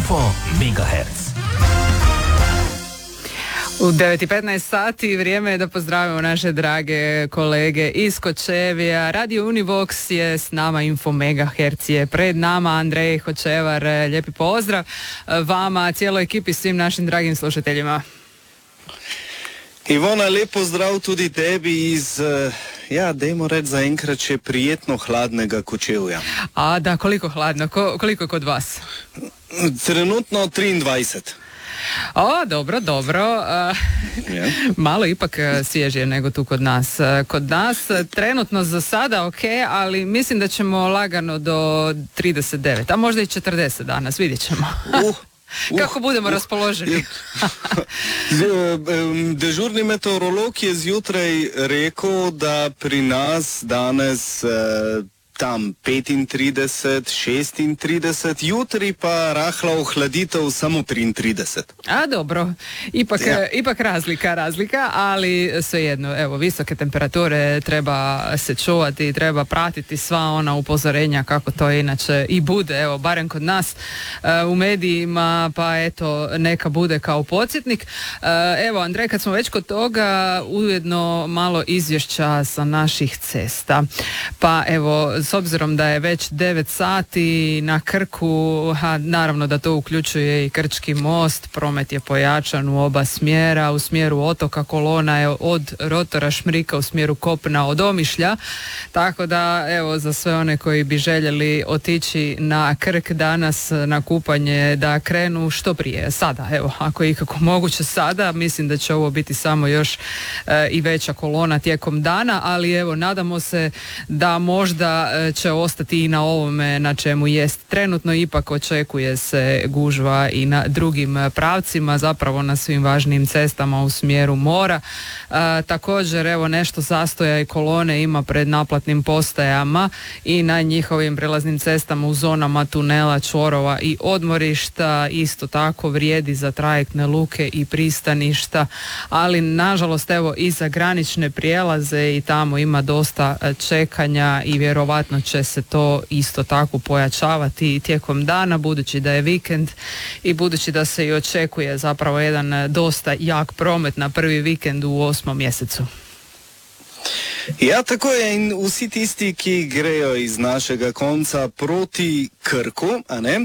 Info Megahertz. U 9:15 sati vrijeme je da pozdravimo naše drage kolege iz Kočevija. Radio Univox je s nama, Info Megahertz je pred nama. Andrej Hočevar, lijepi pozdrav vama, cijeloj ekipi, svim našim dragim slušateljima. Ivona, lep pozdrav tudi tebi iz, dajmo reći zaenkrat še prijetno hladnega Kočevja. A da, koliko hladno? Koliko kod vas? Trenutno 23. O, dobro. Malo ipak svježije nego tu kod nas. Kod nas trenutno za sada ok, ali mislim da ćemo lagano do 39, a možda i 40 danas, vidjet ćemo. Kako budemo raspoloženi. Dežurni meteorolog je zjutraj rekel, da pri nas danes tam 35, 36, jutri pa rahla ohladitev samo 33. A dobro, ipak razlika, ali svejedno, evo, visoke temperature treba se čuvati, treba pratiti sva ona upozorenja kako to inače i bude, evo, barem kod nas u medijima, pa eto, neka bude kao podsjetnik. Evo, Andrej, kad smo već kod toga, ujedno malo izvješća sa naših cesta. Pa evo, s obzirom da je već 9 sati na Krku, naravno da to uključuje i Krčki most, promet je pojačan u oba smjera, u smjeru otoka kolona je od rotora Šmrika u smjeru kopna od Omišlja, tako da evo, za sve one koji bi željeli otići na Krk danas na kupanje, da krenu što prije, sada, evo, ako je ikako moguće sada, mislim da će ovo biti samo još i veća kolona tijekom dana, ali evo, nadamo se da možda će ostati i na ovome na čemu jest trenutno, ipak očekuje se gužva i na drugim pravcima, zapravo na svim važnim cestama u smjeru mora. Također, evo, nešto zastoja i kolone ima pred naplatnim postajama i na njihovim prelaznim cestama u zonama tunela, čvorova i odmorišta. Isto tako vrijedi za trajektne luke i pristaništa, ali nažalost, evo, i za granične prijelaze i tamo ima dosta čekanja i vjerovatno će se to isto tako pojačavati tijekom dana, budući da je vikend i budući da se i očekuje zapravo jedan dosta jak promet na prvi vikend u 8. mjesecu. Ja, tako je, in vsi tisti, ki grejo iz našega konca proti Krku, a ne?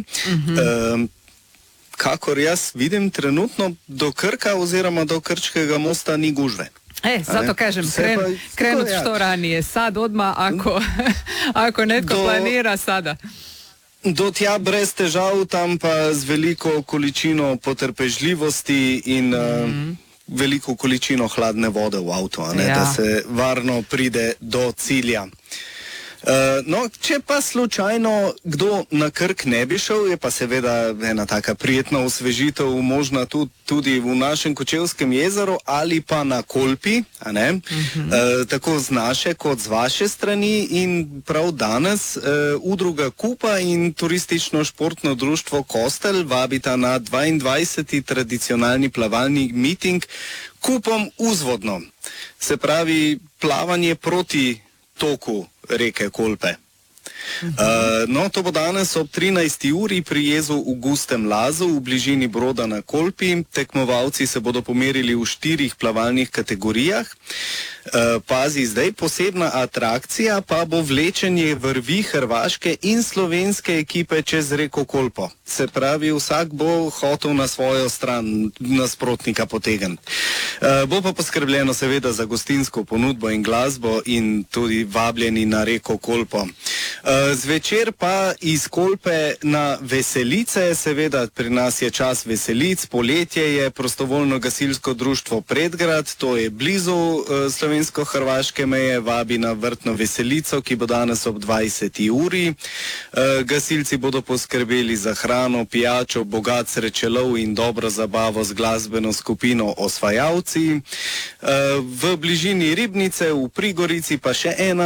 Kakor jaz vidim trenutno, do Krka oziroma do Krčkega mosta ni gužve. Zato kažem, krenut što ranije, sad odmah ako netko planira sada. Do tja brez težav, tam pa z veliko količino potrpežljivosti in veliko količino hladne vode v avtu, da se varno pride do cilja. No, če pa slučajno kdo na Krk ne bi šel, je pa seveda ena taka prijetna osvežitev možna tudi v našem Kočevskem jezeru ali pa na Kolpi, a ne? Tako z naše kot z vaše strani, in prav danes udruga Kupa in turistično športno društvo Kostel vabita na 22. tradicionalni plavalni miting Kupom vzvodno. Se pravi, plavanje proti toku reke Kolpe. No, to bo danes ob 13. uri pri jezu v Gustem Lazu v bližini Broda na Kolpi. Tekmovalci se bodo pomerili v 4 plavalnih kategorijah. Pazi, zdaj posebna atrakcija pa bo vlečenje vrvi hrvaške in slovenske ekipe čez reko Kolpo. Se pravi, vsak bo hotel na svojo stran nasprotnika potegniti. Bo pa poskrbljeno seveda za gostinsko ponudbo in glasbo in tudi vabljeni na reko Kolpo. Zvečer pa iz Kolpe na Veselice, seveda pri nas je čas veselic, poletje je, prostovoljno gasilsko društvo Predgrad, to je blizu slovensko-hrvaške meje, vabi na vrtno veselico, ki bo danes ob 20. uri. Gasilci bodo poskrbeli za hrano, pijačo, bogat srečelov in dobro zabavo z glasbeno skupino Osvajalci. V bližini Ribnice v Prigorici pa še ena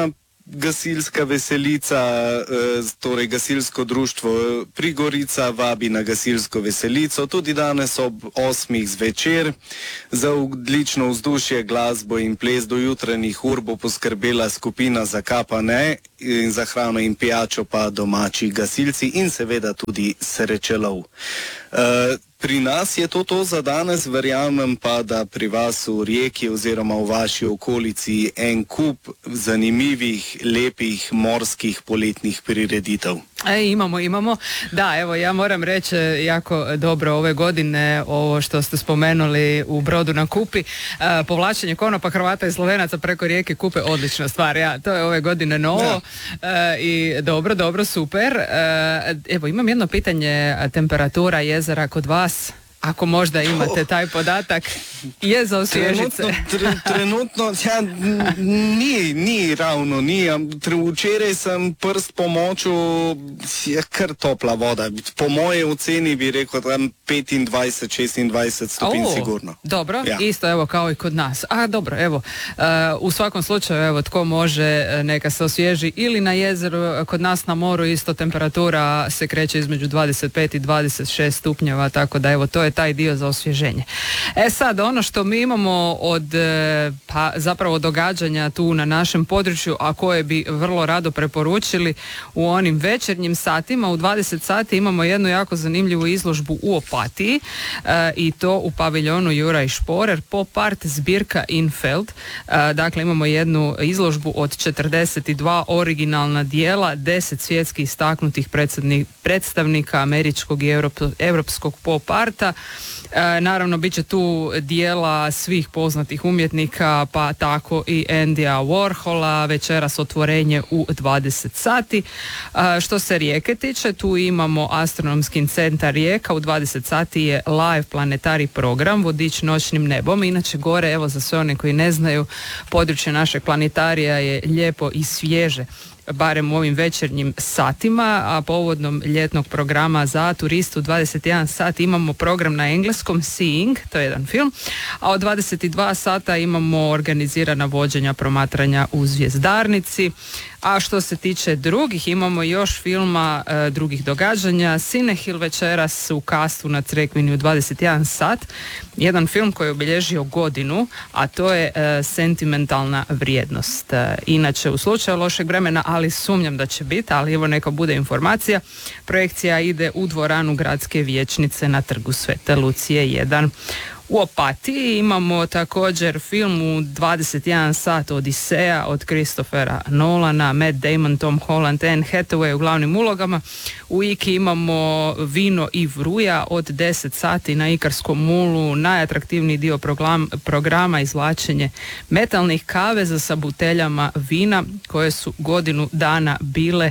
gasilska veselica, torej gasilsko društvo Prigorica vabi na gasilsko veselico tudi danes ob 8. zvečer. Za odlično vzdušje, glasbo in ples do jutranjih ur bo poskrbela skupina Zakapane in za hrano in pijačo pa domači gasilci in seveda tudi srečelov. Pri nas je to za danes, verjamem pa, da pri vas v Rijeki oziroma v vaši okolici en kup zanimivih, lepih, morskih poletnih prireditev. Imamo. Da, evo, ja moram reći jako dobro ove godine ovo što ste spomenuli u Brodu na Kupi. Povlačenje konopa Hrvata i Slovenaca preko rijeke Kupe, odlična stvar. To je ove godine novo i dobro, super. Evo, imam jedno pitanje, temperatura jezera kod vas? Ako možda imate taj podatak, je za osvježice. Trenutno, ni ravno, včeraj sem prst pomočil, je kar topla voda. Po moje oceni bi rekel tam 25-26 stopinj sigurno. Dobro, isto evo kao i kod nas. Dobro, evo, u svakom slučaju, evo, tko može neka se osvježi ili na jezeru, kod nas na moru isto temperatura se kreće između 25 i 26 stupnjeva, tako da evo, to je taj dio za osvježenje. Sad, ono što mi imamo od zapravo događanja tu na našem području, a koje bi vrlo rado preporučili u onim večernjim satima, u 20 sati imamo jednu jako zanimljivu izložbu u Opatiji i to u paviljonu Juraj Šporer, Pop Art zbirka Infeld. Dakle, imamo jednu izložbu od 42 originalna dijela, 10 svjetskih istaknutih predstavnika američkog i europskog pop arta. Naravno, bit će tu dijela svih poznatih umjetnika, pa tako i Andyja Warhola, večeras otvorenje u 20 sati. Što se Rijeke tiče, tu imamo Astronomski centar Rijeka, u 20 sati je live planetari program, vodič noćnim nebom. Inače, gore, evo, za sve one koji ne znaju, područje našeg planetarija je lijepo i svježe, barem u ovim večernjim satima, a povodom ljetnog programa za turistu 21 sat imamo program na engleskom Seeing, to je jedan film, a od 22 sata imamo organizirana vođenja promatranja u Zvjezdarnici. A što se tiče drugih, imamo još filma, drugih događanja. Cinehil večeras u Kastu na Crekvini u 21 sat. Jedan film koji je obilježio godinu, a to je Sentimentalna vrijednost. Inače, u slučaju lošeg vremena, ali sumnjam da će biti, ali evo neka bude informacija, projekcija ide u dvoranu Gradske vijećnice na Trgu Svete Lucije 1. U Opatiji imamo također film u 21 sat Odiseja od Christophera Nolana, Matt Damon, Tom Holland, Anne Hathaway u glavnim ulogama. U Iki imamo Vino i vruja od 10 sati na Ikarskom mulu, najatraktivniji dio programa izvlačenje metalnih kaveza sa buteljama vina koje su godinu dana bile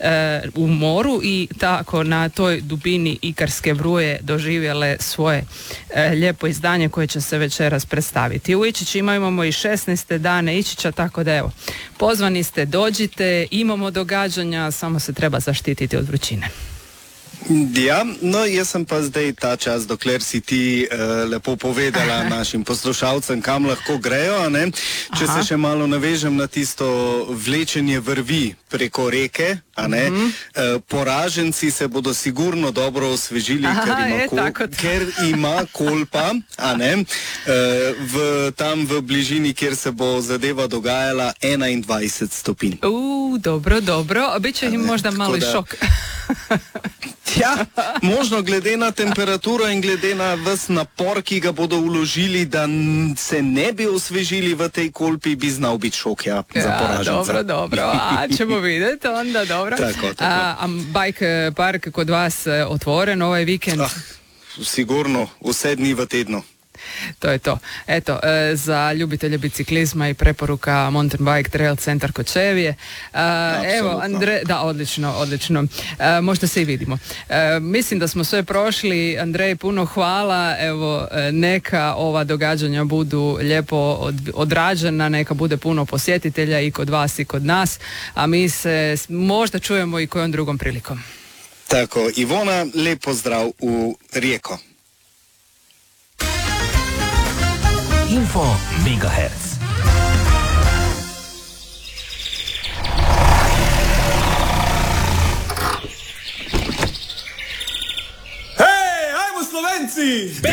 u moru i tako na toj dubini Ikarske vruje doživjele svoje lijepo izdanje koje će se večeras predstaviti. U Ičići imamo i 16. dane Ičića, tako da evo, pozvani ste, dođite, imamo događanja, samo se treba zaštititi od vrućine. Ja, no jaz sem pa zdaj ta čas, dokler si ti lepo povedala našim poslušalcem, kam lahko grejo, a ne? Če se še malo navežem na tisto vlečenje vrvi preko reke, a ne? Poraženci se bodo sigurno dobro osvežili, ker ima kolpa, a ne? Tam v bližini, kjer se bo zadeva dogajala, 21 stopinj. Dobro, biće im možda malo šok. Ja, možno glede na temperaturo in glede na ves napor, ki ga bodo vložili, da se ne bi osvežili v tej kolpi, bi znal biti šok, za poraženca. Dobro, a ćemo vidjeti onda, dobro. Tako. A bike park kod vas otvoren ovaj vikend? Sigurno, vse dni v tednu. To je to. Eto, za ljubitelje biciklizma i preporuka Mountain Bike Trail Centar Kočevije. Evo, da, odlično. Možda se i vidimo. Mislim da smo sve prošli. Andrej, puno hvala. Evo, neka ova događanja budu lijepo odrađena, neka bude puno posjetitelja i kod vas i kod nas, a mi se možda čujemo i kojom drugom prilikom. Tako, Ivona, lep pozdrav u Rijeko. Info Megahertz. Beli!